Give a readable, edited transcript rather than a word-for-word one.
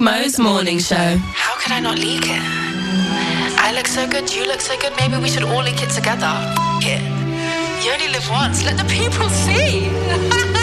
Mo's Morning Show. How could I not leak it? I look so good, you look so good, maybe we should all leak it together. F*** it. You only live once, let the people see.